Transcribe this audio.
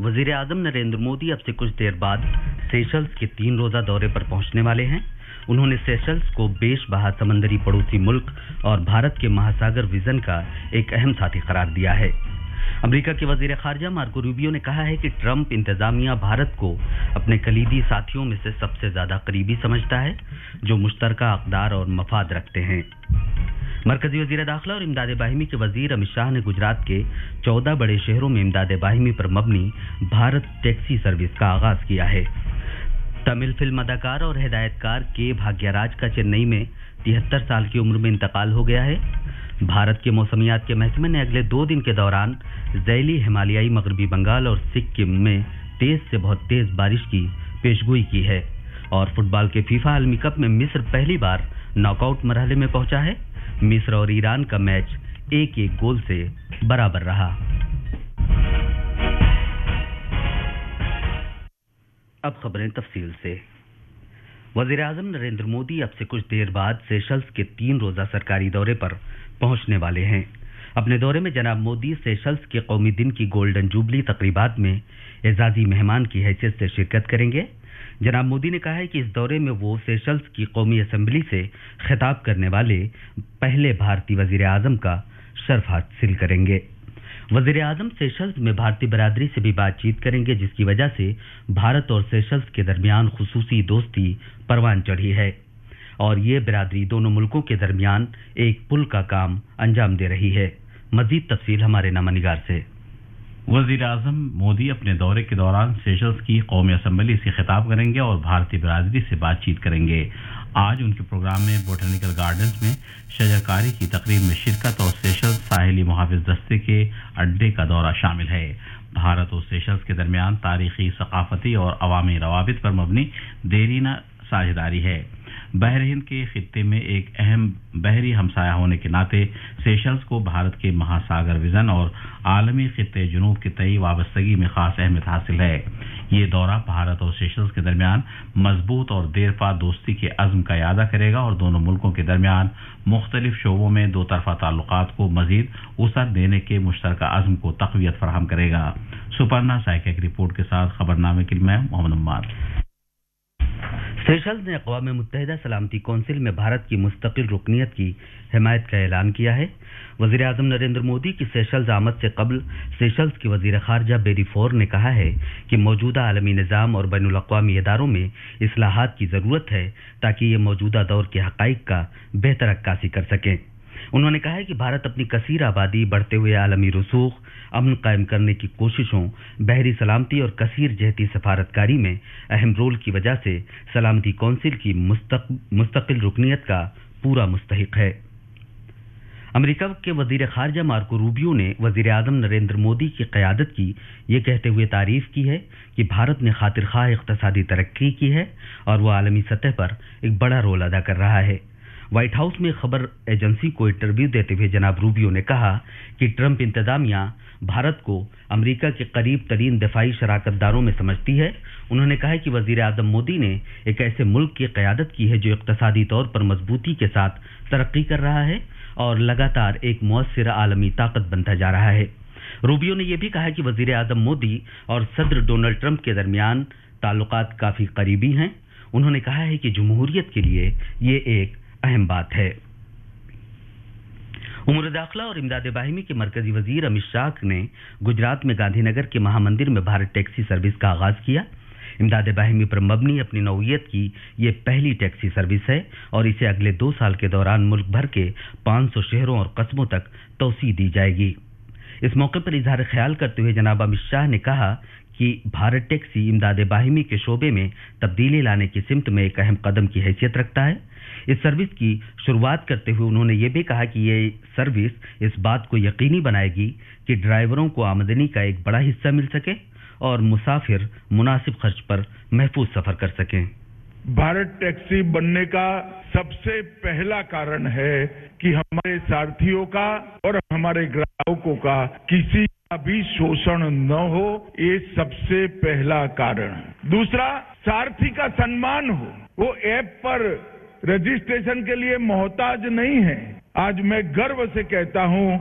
वजीर आजम नरेंद्र मोदी अब से कुछ देर बाद सेशल्स के 3 रोजा दौरे पर पहुंचने वाले हैं। उन्होंने सेशल्स को बेशबहा समंदरी पड़ोसी मुल्क और भारत के महासागर विजन का एक अहम साथी करार दिया है। अमेरिका के वजीर खारजा मार्को रूबियो ने कहा है कि ट्रंप इंतजामिया भारत को अपने कलीदी साथियों में से सबसे ज्यादा करीबी समझता है, जो मुश्तरका अक़दार और मफाद रखते हैं। मरकजी वजीर दाखिला और इमदाद बाहिमी के वजीर अमित शाह ने गुजरात के 14 बड़े शहरों में इमदाद बाहिमी पर मबनी भारत टैक्सी सर्विस का आगाज किया है। तमिल फिल्म अदाकार और हिदायतकार के भाग्यराज का चेन्नई में 73 साल की उम्र में इंतकाल हो गया है। भारत के मौसमियात के महकमे ने अगले 2 दिन के दौरान ज़ैली हिमालयाई मगरबी बंगाल और सिक्किम में तेज से बहुत तेज बारिश की पेशगोई की है। और फुटबॉल के फीफा आलमी कप में मिस्र पहली बार नॉकआउट मरहले में पहुंचा है। मिस्र और ईरान का मैच 1-1 गोल से बराबर रहा। अब खबरें तफसील से। वजीर आजम नरेंद्र मोदी अब से कुछ देर बाद सेशल्स के 3 रोजा सरकारी दौरे पर पहुंचने वाले हैं। अपने दौरे में जनाब मोदी सेशल्स के कौमी दिन की गोल्डन जुबली तकरीबात में एजाजी मेहमान की हैसियत से शिरकत करेंगे। जनाब मोदी ने कहा है कि इस दौरे में वो सेशल्स की कौमी असेंबली से खिताब करने वाले पहले भारतीय वजीर आजम का शर्फ हासिल करेंगे। वजीर आजम सेशल्स में भारतीय बरादरी से भी बातचीत करेंगे, जिसकी वजह से भारत और सेशल्स के दरमियान खुसूसी दोस्ती परवान चढ़ी है और ये बिरादरी दोनों मुल्कों के दरमियान एक पुल का काम अंजाम दे रही है। मजीद तफसील हमारे नामानिगार से। वजीर आजम मोदी अपने दौरे के दौरान सेशल्स की कौमी असेंबली से खिताब करेंगे और भारतीय बिरादरी से बातचीत करेंगे। आज उनके प्रोग्राम में बोटेनिकल गार्डन्स में शजरकारी की तकरीब में शिरकत और सेशल्स साहिली मुहाफिज दस्ते के अड्डे का दौरा शामिल है। भारत और सेशल्स के दरमियान तारीखी, सकाफती और अवामी रवाबित पर मबनी देरीना साझेदारी है। बहर हिंद के खित्ते में एक अहम बहरी हमसाया होने के नाते सेशल्स को भारत के महासागर विजन और आलमी खित्ते जुनूब के तई वाबस्तगी में खास अहमियत हासिल है। ये दौरा भारत और सेशल्स के दरमियान मजबूत और देरपा दोस्ती के अज़्म का यादा करेगा और दोनों मुल्कों के दरमियान मुख्तलिफ शोबों में दो तरफा ताल्लुकात को मजीद वुसअत देने के मुश्तरका अज़्म को तक़वियत फराहम करेगा। सुपर्णा साइकिक रिपोर्ट के साथ खबरनामे के लिए मैं मोहम्मद उम्मार। सेशल्स ने अक़वाम मुत्तहिदा सलामती कौंसिल में भारत की मुस्तकिल रुकनियत की हिमायत का ऐलान किया है। वज़ीर आज़म नरेंद्र मोदी की सेशल्स आमद से कबल सेशल्स के वज़ीर ख़ारजा बेरी फोर ने कहा है कि मौजूदा आलमी निज़ाम और बैनुल अक़वामी इदारों में इस्लाहात की ज़रूरत है ताकि ये मौजूदा दौर के हक़ाइक़ का बेहतर अक्कासी कर सकें। उन्होंने कहा है कि भारत अपनी कसीर आबादी, बढ़ते हुए आलमी रसूख, अमन कायम करने की कोशिशों, बहरी सलामती और कसीर जहती सफारतकारी में अहम रोल की वजह से सलामती कौंसिल की मुस्तकिल रुकनियत का पूरा मुस्तहिक है। अमेरिका के वजीर खारजा मार्को रूबियो ने वजीर आजम नरेंद्र मोदी की क़यादत की ये कहते हुए तारीफ की है कि भारत ने खातिर ख़्वाह इक़्तिसादी तरक्की की है और वह आलमी सतह पर एक बड़ा रोल अदा कर रहा है। व्हाइट हाउस में खबर एजेंसी को इंटरव्यू देते हुए जनाब रूबियो ने कहा कि ट्रंप इंतजामिया भारत को अमेरिका के करीब तरीन दफाई शराकतदारों में समझती है। उन्होंने कहा कि वजीर आजम मोदी ने एक ऐसे मुल्क की क़यादत की है जो इक़्तिसादी तौर पर मजबूती के साथ तरक्की कर रहा है और लगातार एक मुअस्सिर आलमी ताकत बनता जा रहा है। रूबियो ने यह भी कहा कि वजीर आजम मोदी और सदर डोनाल्ड ट्रंप के दरमियान ताल्लुकात काफ़ी करीबी हैं। उन्होंने कहा है कि जमहूरियत के लिए ये एक अहम बात है। उमर दाखिला और इमदाद बाहिमी के मरकजी वजीर अमित शाह ने गुजरात में गांधीनगर के महामंदिर में भारत टैक्सी सर्विस का आगाज किया। इमदाद बाहिमी पर मबनी अपनी नौइयत की ये पहली टैक्सी सर्विस है और इसे अगले 2 साल के दौरान मुल्क भर के 500 शहरों और कस्बों तक तौसी दी जाएगी। इस मौके पर इजहार ख्याल करते हुए जनाब अमित शाह ने कहा कि भारत टैक्सी इमदाद बाहिमी के शोबे में तब्दीली लाने की सिमत में एक अहम कदम की हैसियत रखता है। इस सर्विस की शुरुआत करते हुए उन्होंने ये भी कहा कि ये सर्विस इस बात को यकीनी बनाएगी कि ड्राइवरों को आमदनी का एक बड़ा हिस्सा मिल सके और मुसाफिर मुनासिब खर्च पर महफूज सफर कर सकें। भारत टैक्सी बनने का सबसे पहला कारण है कि हमारे सारथियों का और हमारे ग्राहकों का किसी का भी शोषण न हो, ये सबसे पहला कारण। दूसरा, सारथी का सम्मान हो, वो ऐप पर रजिस्ट्रेशन के लिए मोहताज नहीं है। आज मैं गर्व से कहता हूं